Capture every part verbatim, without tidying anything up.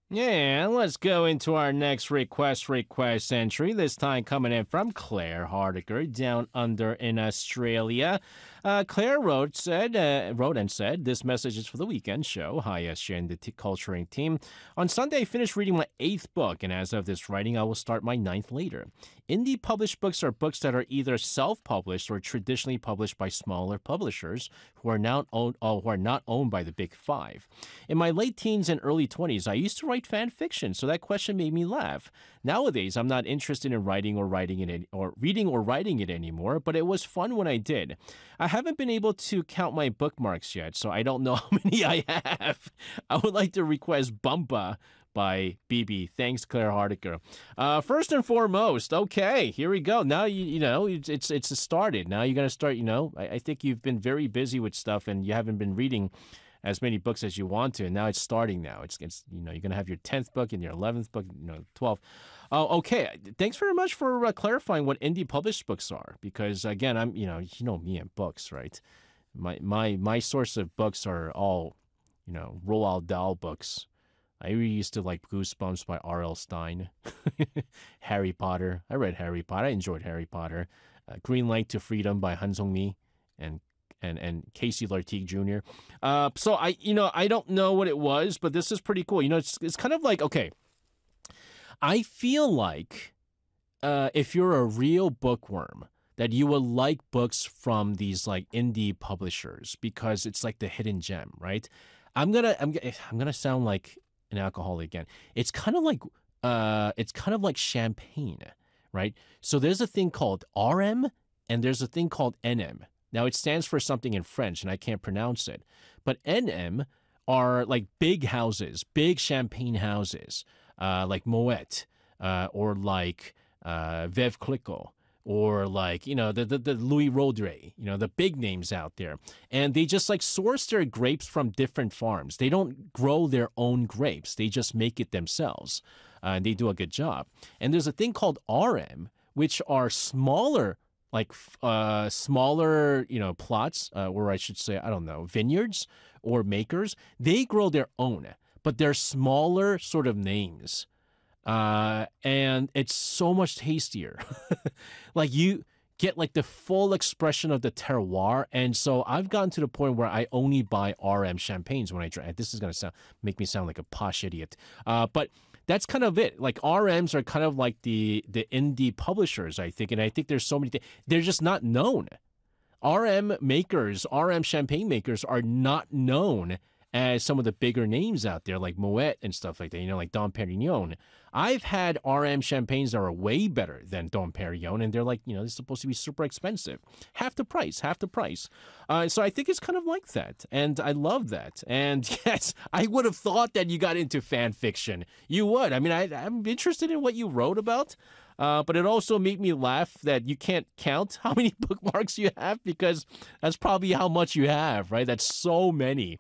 Yeah, let's go into our next request request entry. This time coming in from Claire Hardiker down under in Australia. Uh, Claire wrote said uh, wrote and said, "This message is for the weekend show. Hi, S J and the t- culturing team. On Sunday, I finished reading my eighth book, and as of this writing, I will start my ninth later. Indie published books are books that are either self-published or traditionally published by smaller publishers who are now owned, uh, who are not owned by the big five. In my late teens and early twenties, I used to write fan fiction, so that question made me laugh. Nowadays, I'm not interested in writing or writing it or reading or writing it anymore, but it was fun when I did. I haven't been able to count my bookmarks yet, so I don't know how many I have. I would like to request Bumpa by B B. Thanks, Claire Hardiker. Uh, first and foremost, okay, here we go. Now you you know it's it's, it's started. Now you're gonna start. You know, I, I think you've been very busy with stuff, and you haven't been reading as many books as you want to, and now it's starting. Now it's, it's you know you're gonna have your tenth book and your eleventh book, you know, twelfth. Oh, okay. Thanks very much for uh, clarifying what indie published books are, because again, I'm you know you know me and books, right? My my my source of books are all you know Roald Dahl books. I really used to like Goosebumps by R L. Stein, Harry Potter. I read Harry Potter. I enjoyed Harry Potter. Uh, Green Light to Freedom by Han Song-mi and and and Casey Lartigue Junior Uh, so I, you know, I don't know what it was, but this is pretty cool. You know, it's it's kind of like, okay, I feel like uh, if you're a real bookworm, that you will like books from these like indie publishers because it's like the hidden gem, right? I'm gonna I'm gonna I'm gonna sound like an alcoholic again. It's kind of like uh, it's kind of like champagne, right? So there's a thing called R M and there's a thing called N M. Now, it stands for something in French, and I can't pronounce it. But N M are like big houses, big champagne houses, uh, like Moet, uh, or like uh, Veuve Clicquot, or like, you know, the, the, the Louis Roederer, you know, the big names out there. And they just like source their grapes from different farms. They don't grow their own grapes. They just make it themselves. Uh, and they do a good job. And there's a thing called R M, which are smaller like uh, smaller, you know, plots, uh, or I should say, I don't know, vineyards or makers. They grow their own, but they're smaller sort of names. Uh, and it's so much tastier. Like you get like the full expression of the terroir. And so I've gotten to the point where I only buy R M champagnes when I drink. This is going to sound make me sound like a posh idiot. Uh, but that's kind of it. Like R Ms are kind of like the the indie publishers, I think, and I think there's so many things. They're just not known. R M makers, R M champagne makers are not known as some of the bigger names out there, like Moet and stuff like that, you know, like Dom Perignon. I've had R M champagnes that are way better than Dom Perignon, and they're like, you know, they're supposed to be super expensive. Half the price, half the price. Uh, so I think it's kind of like that, and I love that. And yes, I would have thought that you got into fan fiction. You would. I mean, I, I'm interested in what you wrote about. Uh, but it also made me laugh that you can't count how many bookmarks you have, because that's probably how much you have, right? That's so many.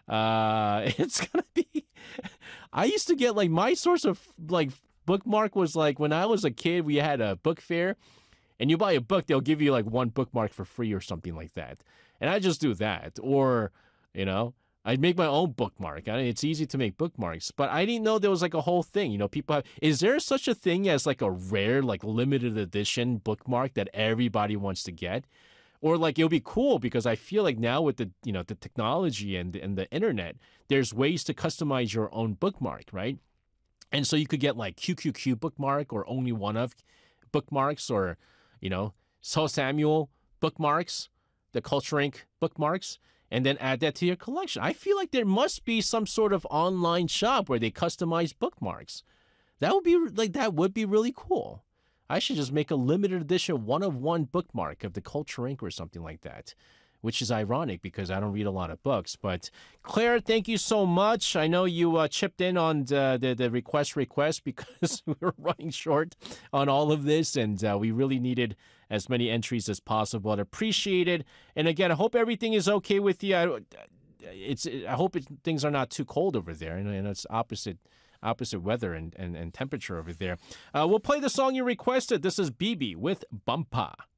Uh, it's gonna be. I used to get like my source of like bookmark was like when I was a kid, we had a book fair, and you buy a book, they'll give you like one bookmark for free or something like that. And I just do that, or you know, I'd make my own bookmark. I mean, it's easy to make bookmarks, but I didn't know there was like a whole thing. You know, people have. Is there such a thing as like a rare, like limited edition bookmark that everybody wants to get? Or like it'll be cool because I feel like now with the you know the technology and and the internet, there's ways to customize your own bookmark, right? And so you could get like Q Q Q bookmark or only one of bookmarks, or you know Saul Samuel bookmarks, the Culture Inc bookmarks, and then add that to your collection. I feel like there must be some sort of online shop where they customize bookmarks. That would be like that would be really cool. I should just make a limited edition one of one bookmark of the Culture Inc or something like that, which is ironic because I don't read a lot of books. But Claire, thank you so much. I know you uh, chipped in on the, the, the request request because we were running short on all of this, and uh, we really needed as many entries as possible. I'd appreciate it. And again, I hope everything is okay with you. I, it's I hope it, things are not too cold over there. And, and it's opposite opposite weather and, and, and temperature over there. Uh, we'll play the song you requested. This is B B with Bumpa.